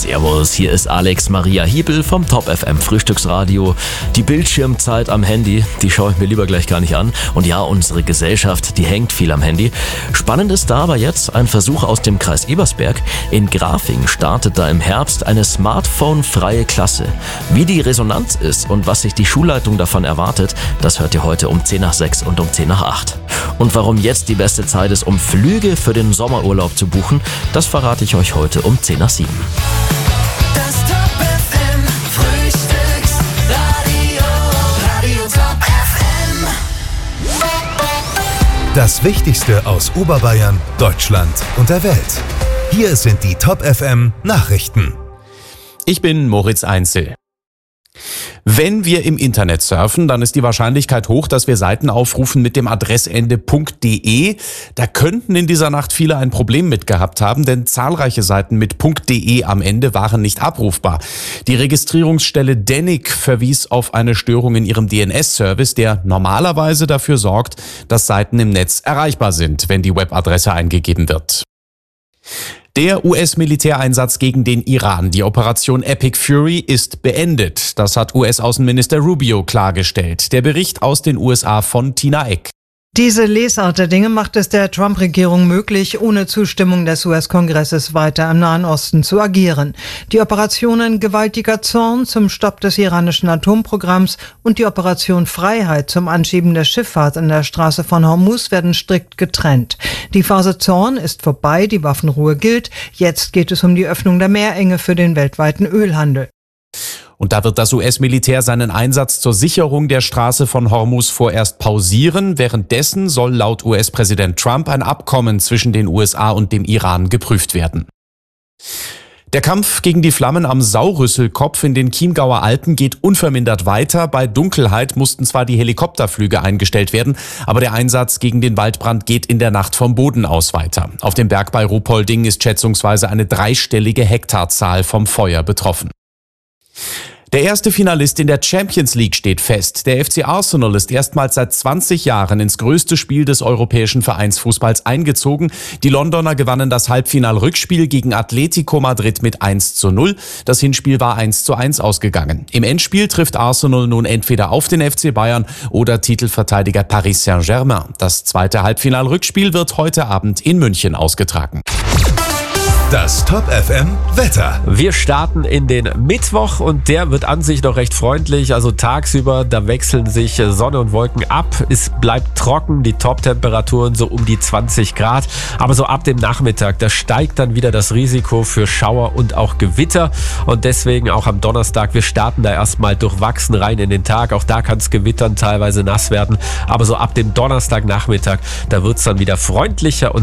Servus, hier ist Alex Maria Hiebel vom Top FM Frühstücksradio. Die Bildschirmzeit am Handy, die schaue ich mir lieber gleich gar nicht an. Und ja, unsere Gesellschaft, die hängt viel am Handy. Spannend ist da aber jetzt ein Versuch aus dem Kreis Ebersberg. In Grafing startet da im Herbst eine Smartphone-freie Klasse. Wie die Resonanz ist und was sich die Schulleitung davon erwartet, das hört ihr heute um 10 nach 6 und um 10 nach 8. Und warum jetzt die beste Zeit ist, um Flüge für den Sommerurlaub zu buchen, das verrate ich euch heute um 10 nach 7. Das Top FM Frühstücksradio, Radio Top FM. Das Wichtigste aus Oberbayern, Deutschland und der Welt. Hier sind die Top FM Nachrichten. Ich bin Moritz Einzel. Wenn wir im Internet surfen, dann ist die Wahrscheinlichkeit hoch, dass wir Seiten aufrufen mit dem Adressende .de. Da könnten in dieser Nacht viele ein Problem mit gehabt haben, denn zahlreiche Seiten mit .de am Ende waren nicht abrufbar. Die Registrierungsstelle Denic verwies auf eine Störung in ihrem DNS-Service, der normalerweise dafür sorgt, dass Seiten im Netz erreichbar sind, wenn die Webadresse eingegeben wird. Der US-Militäreinsatz gegen den Iran, die Operation Epic Fury, ist beendet. Das hat US-Außenminister Rubio klargestellt. Der Bericht aus den USA von Tina Eck. Diese Lesart der Dinge macht es der Trump-Regierung möglich, ohne Zustimmung des US-Kongresses weiter im Nahen Osten zu agieren. Die Operationen Gewaltiger Zorn zum Stopp des iranischen Atomprogramms und die Operation Freiheit zum Anschieben der Schifffahrt an der Straße von Hormuz werden strikt getrennt. Die Phase Zorn ist vorbei, die Waffenruhe gilt. Jetzt geht es um die Öffnung der Meerenge für den weltweiten Ölhandel. Und da wird das US-Militär seinen Einsatz zur Sicherung der Straße von Hormuz vorerst pausieren. Währenddessen soll laut US-Präsident Trump ein Abkommen zwischen den USA und dem Iran geprüft werden. Der Kampf gegen die Flammen am Saurüsselkopf in den Chiemgauer Alpen geht unvermindert weiter. Bei Dunkelheit mussten zwar die Helikopterflüge eingestellt werden, aber der Einsatz gegen den Waldbrand geht in der Nacht vom Boden aus weiter. Auf dem Berg bei Ruhpolding ist schätzungsweise eine 3-stellige Hektarzahl vom Feuer betroffen. Der erste Finalist in der Champions League steht fest. Der FC Arsenal ist erstmals seit 20 Jahren ins größte Spiel des europäischen Vereinsfußballs eingezogen. Die Londoner gewannen das Halbfinal-Rückspiel gegen Atletico Madrid mit 1:0. Das Hinspiel war 1:1 ausgegangen. Im Endspiel trifft Arsenal nun entweder auf den FC Bayern oder Titelverteidiger Paris Saint-Germain. Das zweite Halbfinal-Rückspiel wird heute Abend in München ausgetragen. Das Top FM Wetter. Wir starten in den Mittwoch und der wird an sich noch recht freundlich. Also tagsüber, da wechseln sich Sonne und Wolken ab. Es bleibt trocken, die Top-Temperaturen so um die 20 Grad. Aber so ab dem Nachmittag, da steigt dann wieder das Risiko für Schauer und auch Gewitter. Und deswegen auch am Donnerstag, wir starten da erstmal durchwachsen rein in den Tag. Auch da kann es gewittern, teilweise nass werden. Aber so ab dem Donnerstagnachmittag, da wird es dann wieder freundlicher und